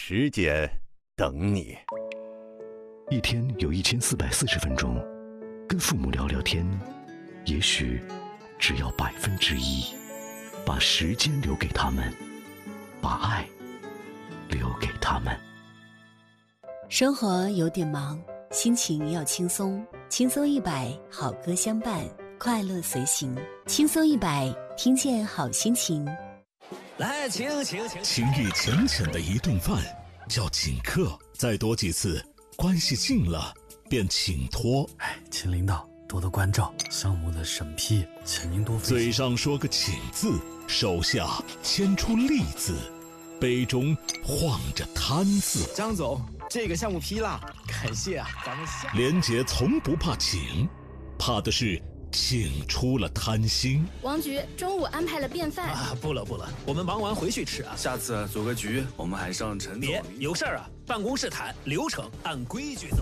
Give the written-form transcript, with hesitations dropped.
时间等你。 一天有1440分钟，跟父母聊聊天，也许只要1%，把时间留给他们，把爱留给他们。 生活有点忙，心情要轻松，轻松100，好歌相伴，快乐随行。轻松100，听见好心情。 来，请。 情意浅浅的一顿饭叫请客，再多几次，关系近了便请托。 请领导多多关照，项目的审批，请您多费心。 嘴上说个请字，手下牵出利字，杯中晃着贪字。 张总，这个项目批了，感谢啊，咱们下。 连杰从不怕请，怕的是请出了贪心。 王局中午安排了便饭啊，不了，我们忙完回去吃啊。 下次组个局，我们还上陈总。 别有事儿啊，办公室谈，流程按规矩走。